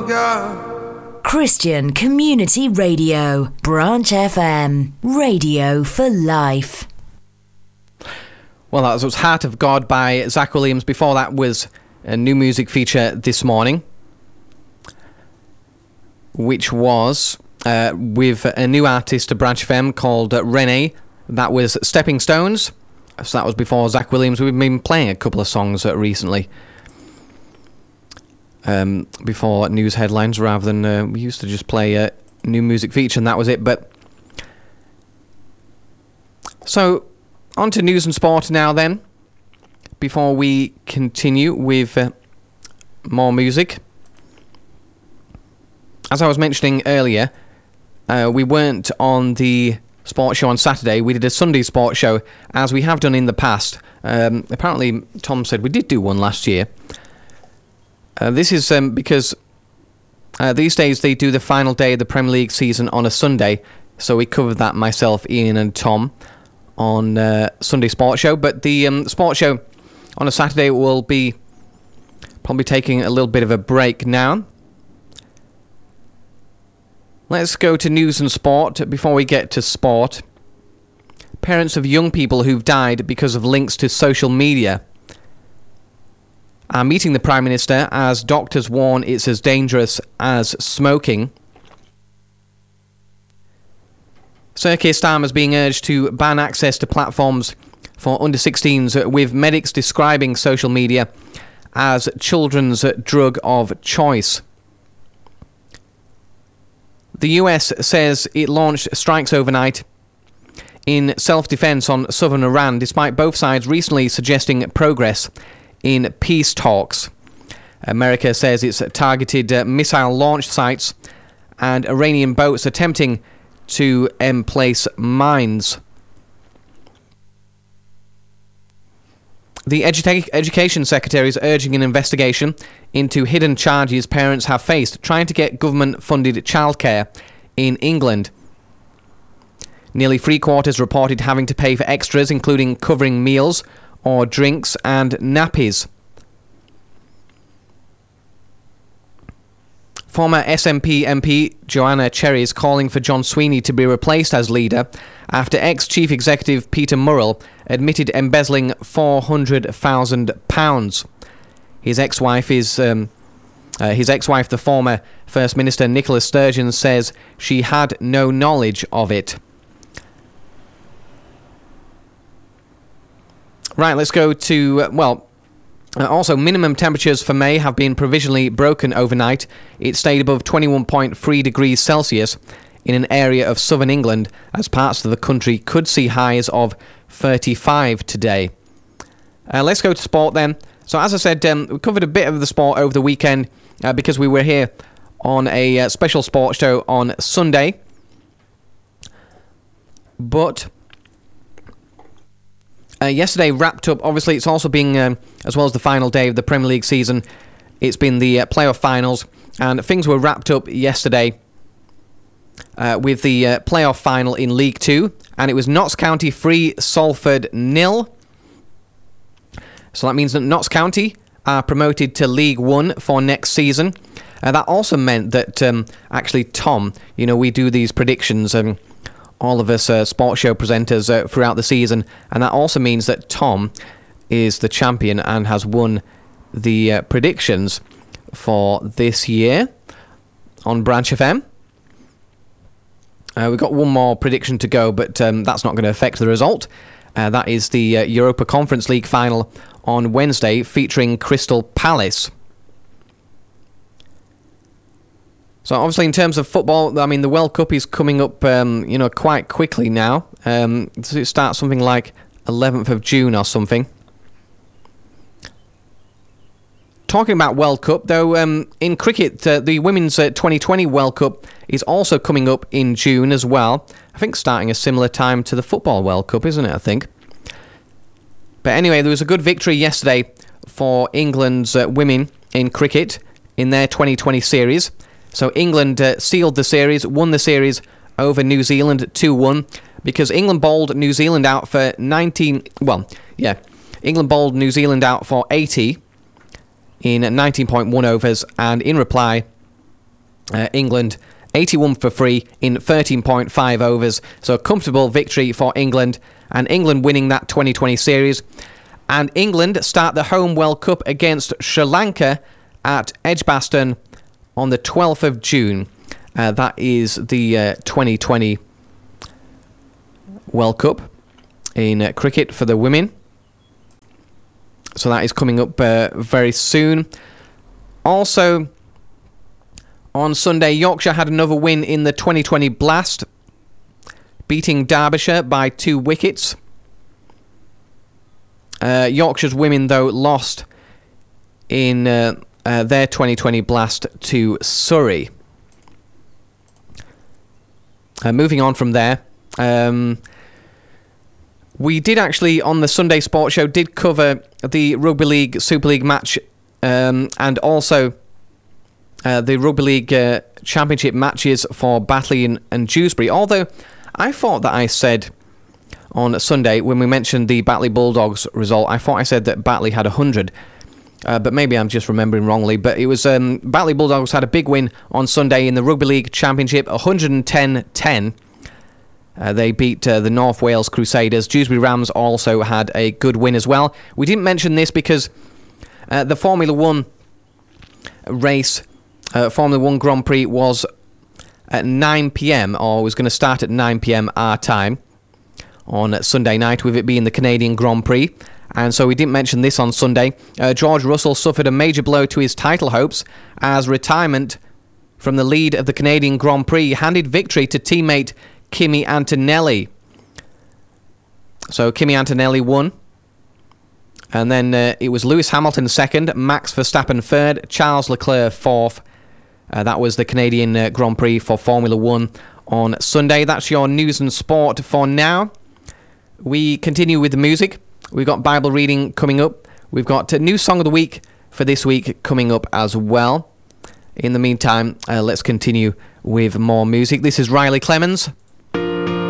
God. Christian Community Radio, Branch FM, radio for life. Well, that was Heart of God by Zach Williams. Before that was a new music feature this morning, which was with a new artist to Branch FM called Renee. That was Stepping Stones. So that was before Zach Williams. We've been playing a couple of songs recently before news headlines, rather than we used to just play a new music feature and that was it. But so on to news and sport now then, before we continue with more music. As I was mentioning earlier, we weren't on the sports show on Saturday. We did a Sunday sports show, as we have done in the past. Apparently, Tom said we did do one last year. This is because these days they do the final day of the Premier League season on a Sunday, so we covered that, myself, Ian and Tom, on Sunday sports show. But the sports show on a Saturday will be probably taking a little bit of a break now. Let's go to news and sport before we get to sport. Parents of young people who've died because of links to social media are meeting the Prime Minister as doctors warn it's as dangerous as smoking. Sir Keir Starmer is being urged to ban access to platforms for under-16s, with medics describing social media as children's drug of choice. The US says it launched strikes overnight in self-defense on southern Iran, despite both sides recently suggesting progress in peace talks. America says it's targeted missile launch sites and Iranian boats attempting to emplace mines. The Education Secretary is urging an investigation into hidden charges parents have faced trying to get government-funded childcare in England. Nearly three-quarters reported having to pay for extras, including covering meals or drinks and nappies. Former SNP MP Joanna Cherry is calling for John Sweeney to be replaced as leader after ex-Chief Executive Peter Murrell admitted embezzling £400,000. His ex-wife, the former First Minister Nicola Sturgeon, says she had no knowledge of it. Right, let's go to, also, minimum temperatures for May have been provisionally broken overnight. It stayed above 21.3 degrees Celsius in an area of southern England, as parts of the country could see highs of 35 today. Let's go to sport then. So, as I said, we covered a bit of the sport over the weekend because we were here on a special sports show on Sunday. But yesterday wrapped up, obviously it's also been, as well as the final day of the Premier League season, it's been the playoff finals, and things were wrapped up yesterday with the playoff final in League 2, and it was Notts County 3, Salford 0. So that means that Notts County are promoted to League 1 for next season. That also meant that, actually, Tom, we do these predictions, all of us sports show presenters throughout the season, and that also means that Tom is the champion and has won the predictions for this year on Branch FM. We've got one more prediction to go, but that's not going to affect the result. That is the Europa Conference League final on Wednesday, featuring Crystal Palace. So obviously, in terms of football, I mean, the World Cup is coming up, quite quickly now. So it starts something like 11th of June or something. Talking about World Cup, though, in cricket, the Women's 2020 World Cup is also coming up in June as well. I think starting a similar time to the Football World Cup, isn't it, I think? But anyway, there was a good victory yesterday for England's women in cricket in their 2020 series. So England sealed the series, won the series over New Zealand 2-1, because England bowled New Zealand out for England bowled New Zealand out for 80 in 19.1 overs, and in reply, England 81 for free in 13.5 overs. So a comfortable victory for England, and England winning that 2020 series. And England start the home World Cup against Sri Lanka at Edgbaston on the 12th of June. That is the 2020 World Cup in cricket for the women. So that is coming up very soon. Also, on Sunday, Yorkshire had another win in the 2020 Blast, beating Derbyshire by 2 wickets. Yorkshire's women, though, lost in their 2020 Blast to Surrey. Moving on from there, we did actually, on the Sunday Sports Show, did cover the Rugby League Super League match and also the Rugby League Championship matches for Batley and Dewsbury. Although I thought that I said on Sunday, when we mentioned the Batley Bulldogs result, I thought I said that Batley had 100. But maybe I'm just remembering wrongly. But it was Batley Bulldogs had a big win on Sunday in the Rugby League Championship, 110-10. They beat the North Wales Crusaders. Dewsbury Rams also had a good win as well. We didn't mention this because the Formula 1 race, Formula 1 Grand Prix, was at 9 p.m, or was going to start at 9 p.m. our time on Sunday night, with it being the Canadian Grand Prix. And so we didn't mention this on Sunday. George Russell suffered a major blow to his title hopes as retirement from the lead of the Canadian Grand Prix handed victory to teammate Kimi Antonelli. So Kimi Antonelli won. And then it was Lewis Hamilton second, Max Verstappen third, Charles Leclerc fourth. That was the Canadian Grand Prix for Formula 1 on Sunday. That's your news and sport for now. We continue with the music. We've got Bible reading coming up. We've got a new song of the week for this week coming up as well. In the meantime, let's continue with more music. This is Riley Clemens.